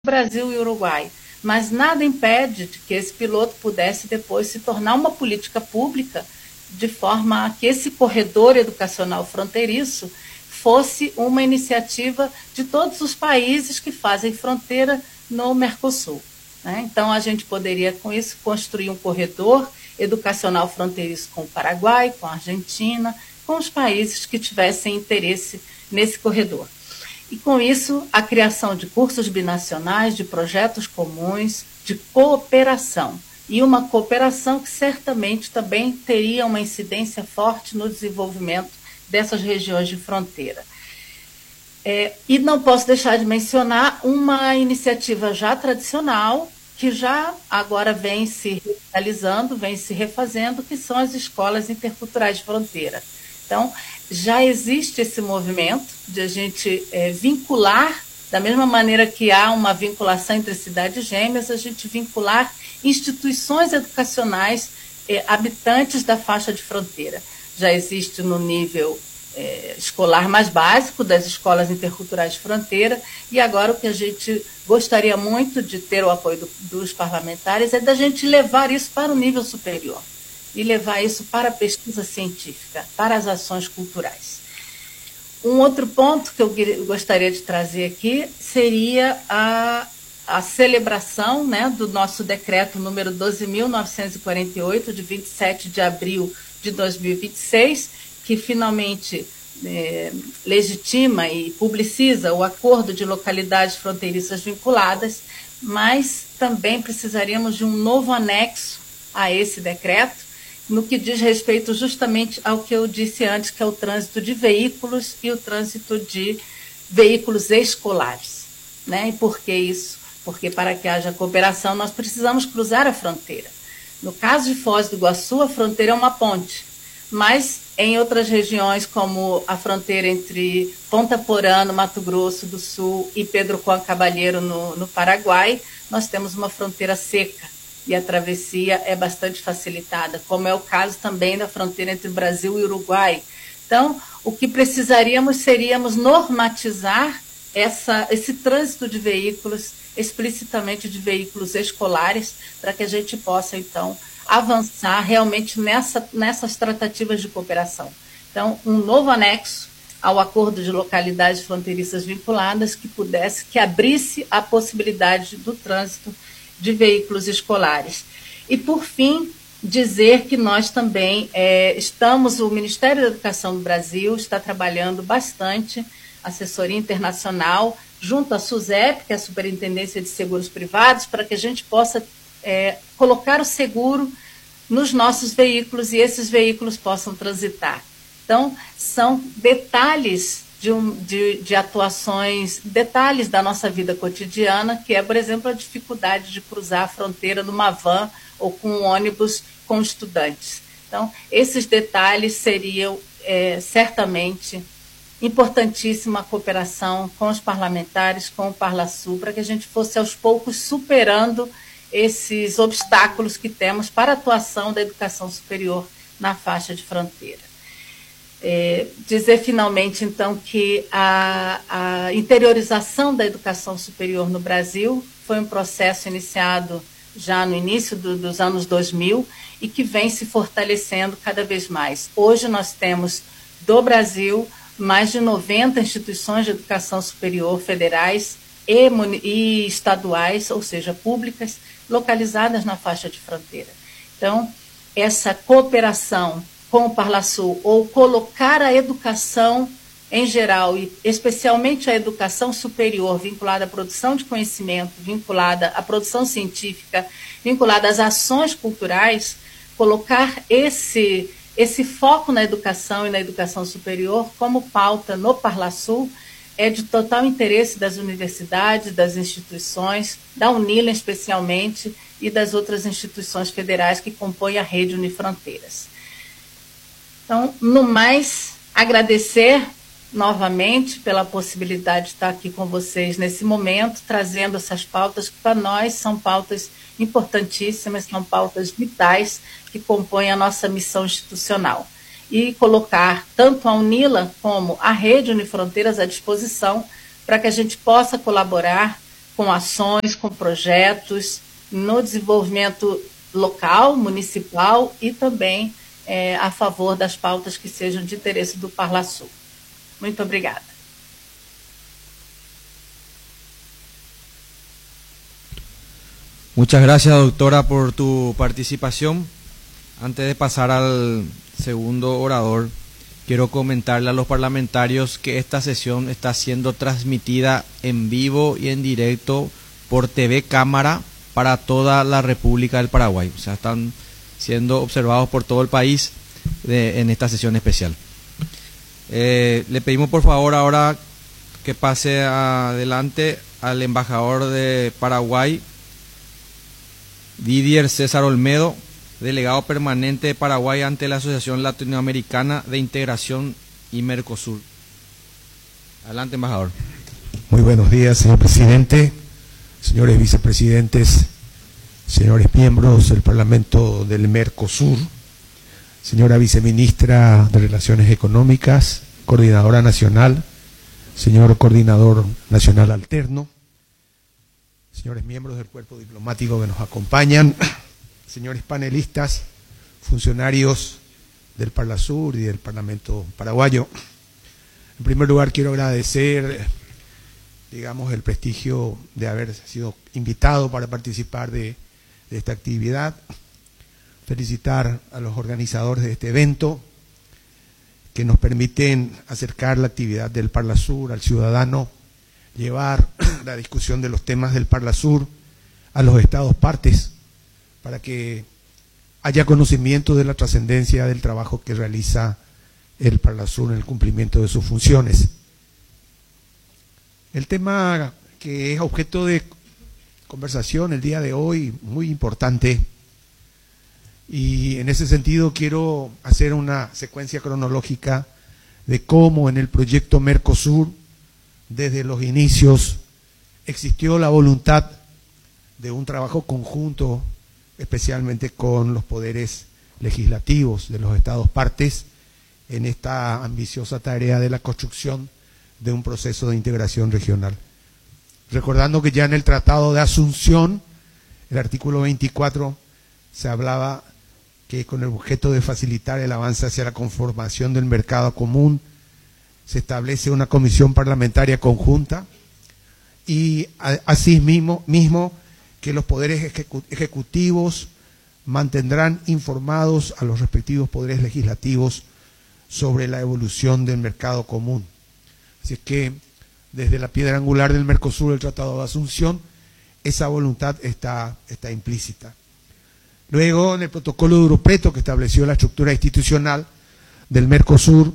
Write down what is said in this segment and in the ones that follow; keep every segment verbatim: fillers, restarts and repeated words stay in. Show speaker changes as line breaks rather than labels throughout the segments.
Brasil e Uruguai, mas nada impede de que esse piloto pudesse depois se tornar uma política pública, de forma a que esse corredor educacional fronteiriço fosse uma iniciativa de todos os países que fazem fronteira no Mercosul. Né? Então, a gente poderia, com isso, construir um corredor educacional fronteiriço com o Paraguai, com a Argentina, com os países que tivessem interesse nesse corredor. E, com isso, a criação de cursos binacionais, de projetos comuns, de cooperação. E uma cooperação que certamente também teria uma incidência forte no desenvolvimento dessas regiões de fronteira. É, e não posso deixar de mencionar uma iniciativa já tradicional, que já agora vem se realizando, vem se refazendo, que são as escolas interculturais de fronteira. Então, já existe esse movimento de a gente é, vincular, da mesma maneira que há uma vinculação entre cidades gêmeas, a gente vincular instituições educacionais é, habitantes da faixa de fronteira. Já existe no nível é, escolar mais básico das escolas interculturais de fronteira, e agora o que a gente gostaria muito de ter o apoio do, dos parlamentares é da gente levar isso para o nível superior e levar isso para a pesquisa científica, para as ações culturais. Um outro ponto que eu gostaria de trazer aqui seria a, a celebração, né, do nosso decreto número doze mil novecentos e quarenta e oito, de vinte e sete de abril de dois mil e vinte e seis, que finalmente é, legitima e publiciza o acordo de localidades fronteiriças vinculadas, mas também precisaríamos de um novo anexo a esse decreto, no que diz respeito justamente ao que eu disse antes, que é o trânsito de veículos e o trânsito de veículos escolares. Né? E por que isso? Porque para que haja cooperação, nós precisamos cruzar a fronteira. No caso de Foz do Iguaçu, a fronteira é uma ponte, mas em outras regiões, como a fronteira entre Ponta Porã, no Mato Grosso do Sul, e Pedro Juan Caballero, no, no Paraguai, nós temos uma fronteira seca, e a travessia é bastante facilitada, como é o caso também da fronteira entre Brasil e Uruguai. Então, o que precisaríamos seríamos normatizar essa, esse trânsito de veículos, explicitamente de veículos escolares, para que a gente possa, então, avançar realmente nessa, nessas tratativas de cooperação. Então, um novo anexo ao acordo de localidades fronteiriças vinculadas que pudesse, que abrisse a possibilidade do trânsito de veículos escolares. E, por fim, dizer que nós também é, estamos, o Ministério da Educação do Brasil está trabalhando bastante, assessoria internacional, junto à SUSEP, que é a Superintendência de Seguros Privados, para que a gente possa é, colocar o seguro nos nossos veículos e esses veículos possam transitar. Então, são detalhes De, um, de, de atuações, detalhes da nossa vida cotidiana, que é, por exemplo, a dificuldade de cruzar a fronteira numa van ou com um ônibus com estudantes. Então, esses detalhes seriam é, certamente importantíssima a cooperação com os parlamentares, com o Parlasul, para que a gente fosse aos poucos superando esses obstáculos que temos para a atuação da educação superior na faixa de fronteira. É, dizer finalmente, então, que a, a interiorização da educação superior no Brasil foi um processo iniciado já no início do, dos anos dois mil e que vem se fortalecendo cada vez mais. Hoje nós temos, do Brasil, mais de noventa instituições de educação superior federais e, e estaduais, ou seja, públicas, localizadas na faixa de fronteira. Então, essa cooperação com o Parlasul, ou colocar a educação em geral, e especialmente a educação superior, vinculada à produção de conhecimento, vinculada à produção científica, vinculada às ações culturais, colocar esse, esse foco na educação e na educação superior como pauta no Parlasul é de total interesse das universidades, das instituições, da UNILA especialmente, e das outras instituições federais que compõem a rede Unifronteiras. Então, no mais, agradecer novamente pela possibilidade de estar aqui com vocês nesse momento, trazendo essas pautas que para nós são pautas importantíssimas, são pautas vitais que compõem a nossa missão institucional. E colocar tanto a UNILA como a rede Unifronteiras à disposição para que a gente possa colaborar com ações, com projetos no desenvolvimento local, municipal e também é, a favor das pautas que sejam de interesse do Parlasul. Muito obrigada.
Muchas gracias, doctora, por tu participación. Antes de pasar al segundo orador, quiero comentarle a los parlamentarios que esta sesión está siendo transmitida en vivo y en directo por T V Cámara para toda la República del Paraguay. O sea, están siendo observados por todo el país de, en esta sesión especial. Eh, le pedimos por favor ahora que pase adelante al embajador de Paraguay, Didier César Olmedo, delegado permanente de Paraguay ante la Asociación Latinoamericana de Integración y Mercosur. Adelante, embajador.
Muy buenos días, señor presidente, señores vicepresidentes, señores miembros del Parlamento del Mercosur, señora viceministra de Relaciones Económicas, coordinadora nacional, señor coordinador nacional alterno, señores miembros del cuerpo diplomático que nos acompañan, señores panelistas, funcionarios del Parlasur y del Parlamento paraguayo. En primer lugar, quiero agradecer, digamos, el prestigio de haber sido invitado para participar de, de esta actividad. Felicitar a los organizadores de este evento que nos permiten acercar la actividad del Parlasur al ciudadano, llevar la discusión de los temas del Parlasur a los estados partes para que haya conocimiento de la trascendencia del trabajo que realiza el Parlasur en el cumplimiento de sus funciones. El tema que es objeto de conversación el día de hoy, muy importante, y en ese sentido quiero hacer una secuencia cronológica de cómo en el proyecto Mercosur, desde los inicios, existió la voluntad de un trabajo conjunto, especialmente con los poderes legislativos de los estados partes, en esta ambiciosa tarea de la construcción de un proceso de integración regional. Recordando que ya en el Tratado de Asunción, el artículo veinticuatro, se hablaba que con el objeto de facilitar el avance hacia la conformación del mercado común, se establece una comisión parlamentaria conjunta y así mismo, mismo que los poderes ejecu ejecutivos mantendrán informados a los respectivos poderes legislativos sobre la evolución del mercado común. Así es que desde la piedra angular del Mercosur, el Tratado de Asunción, esa voluntad está, está implícita. Luego, en el protocolo de Urupreto, que estableció la estructura institucional del Mercosur,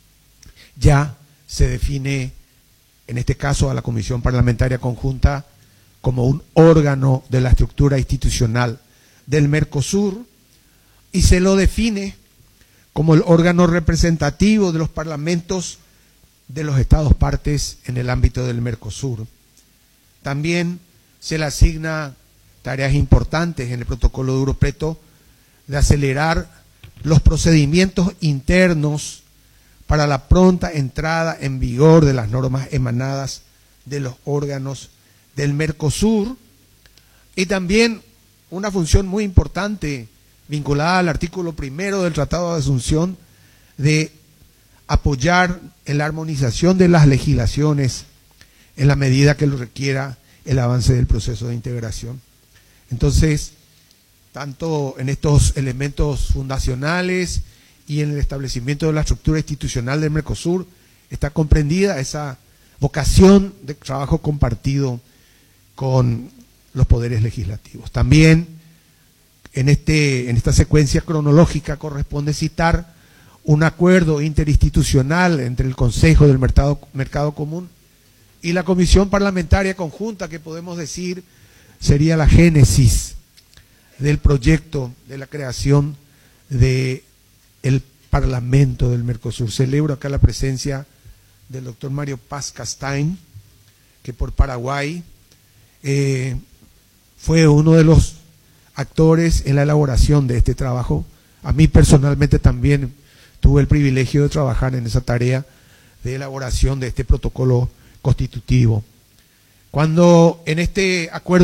ya se define, en este caso, a la Comisión Parlamentaria Conjunta como un órgano de la estructura institucional del Mercosur y se lo define como el órgano representativo de los parlamentos de los estados partes en el ámbito del Mercosur. También se le asigna tareas importantes en el protocolo de Urupreto de acelerar los procedimientos internos para la pronta entrada en vigor de las normas emanadas de los órganos del Mercosur y también una función muy importante vinculada al artículo primero del Tratado de Asunción de apoyar en la armonización de las legislaciones en la medida que lo requiera el avance del proceso de integración. Entonces, tanto en estos elementos fundacionales y en el establecimiento de la estructura institucional del Mercosur está comprendida esa vocación de trabajo compartido con los poderes legislativos. También en, este, en esta secuencia cronológica corresponde citar un acuerdo interinstitucional entre el Consejo del Mercado, Mercado Común y la Comisión Parlamentaria Conjunta, que podemos decir sería la génesis del proyecto de la creación del Parlamento del Mercosur. Celebro acá la presencia del doctor Mario Paz Castain, que por Paraguay eh, fue uno de los actores en la elaboración de este trabajo. A mí personalmente también tuve el privilegio de trabajar en esa tarea de elaboración de este protocolo constitutivo. Cuando en este acuerdo